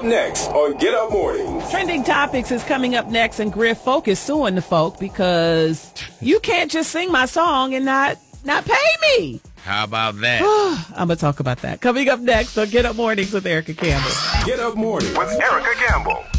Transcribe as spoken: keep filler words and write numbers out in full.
next on Get Up Mornings. Trending Topics is coming up next, and Griff Folk is suing the folk because you can't just sing my song and not not pay me. How about that? I'm going to talk about that. Coming up next on Get Up Mornings with Erica Campbell. Get Up Mornings with Erica Campbell.